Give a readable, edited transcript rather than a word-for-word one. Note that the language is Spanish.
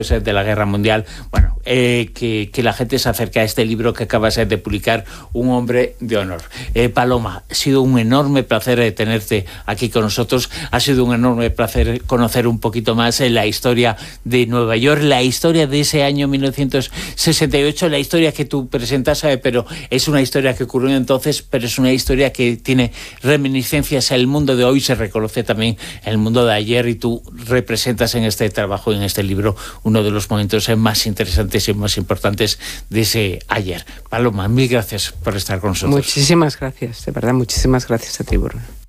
de la Guerra Mundial. Bueno, que la gente se acerque a este libro que acabas de publicar, Un hombre de honor. Paloma, ha sido un enorme placer tenerte aquí con nosotros. Ha sido un enorme placer conocer un poquito más la historia de Nueva York, la historia de ese año 1968, la historia que tú presentas, pero es una historia que ocurrió entonces, pero es una historia que tiene reminiscencias en el mundo de hoy, se reconoce también en el mundo de ayer, y tú representas en este trabajo, en este libro, uno de los momentos más interesantes y más importantes de ese ayer. Paloma, mil gracias por estar con nosotros. Muchísimas gracias, de verdad, muchísimas gracias a ti, Bruno.